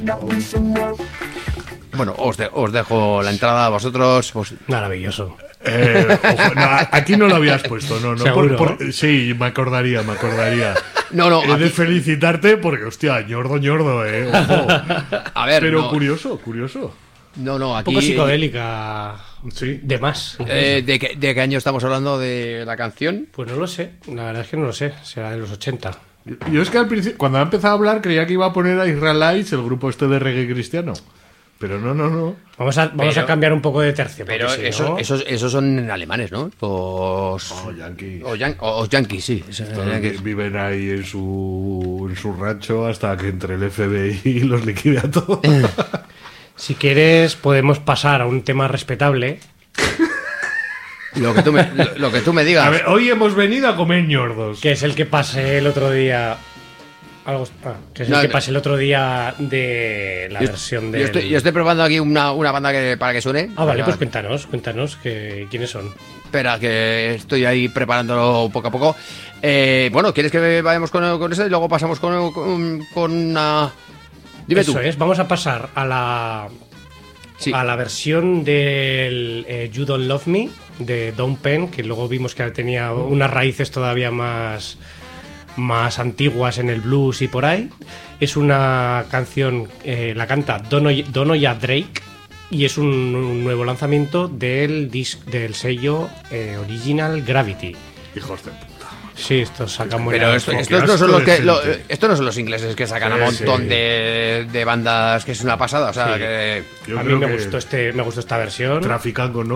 Bueno, os dejo la entrada a vosotros. Pues... Maravilloso. No, aquí no lo habías puesto, no. ¿Seguro? Sí, me acordaría. No, He de aquí... felicitarte porque, hostia, ñordo, ojo. A ver, Pero no, curioso. no, Un aquí... poco psicodélica. Sí. De más. ¿De qué año estamos hablando de la canción? Pues no lo sé. La verdad es que no lo sé. Será de los 80. Yo es que al principio, cuando ha empezado a hablar, creía que iba a poner a Israelites, el grupo este de reggae cristiano. Pero no. Vamos a cambiar un poco de tercio. Pero porque si no- esos son alemanes, ¿no? Yankees. O yankees, sí. Yankees. Viven ahí en su rancho hasta que entre el FBI los liquide a todos. Si quieres, podemos pasar a un tema respetable. Lo que tú me digas. A ver, hoy hemos venido a comer ñordos. Que es el que pasé el otro día. Que es el que pasé el otro día de la versión de. Yo estoy probando aquí una banda para que suene. Vale, pues cuéntanos quiénes son. Espera, que estoy ahí preparándolo poco a poco. Bueno, ¿quieres que vayamos con eso y luego pasamos con una... Dime Eso tú. es, vamos a pasar a la versión del You Don't Love Me de Don Penn, que luego vimos que tenía unas raíces todavía más antiguas en el blues y por ahí. Es una canción, la canta Donoya Drake y es un nuevo lanzamiento del sello Original Gravity. Hijos de puta. Sí, estos sacan muy Pero estos no son estos no son los ingleses que sacan a un montón Sí. de bandas, que es una pasada. O sea, Sí. que... Yo A mí creo me que gustó esta versión. trafican con